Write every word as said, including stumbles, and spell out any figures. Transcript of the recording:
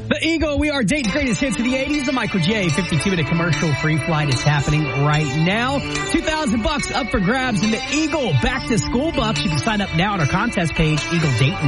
The Eagle, we are Dayton's greatest hits of the eighties. The Michael J. fifty-two minute commercial free flight is happening right now. two thousand bucks up for grabs in the Eagle back to school bucks. You can sign up now on our contest page, Eagle Dayton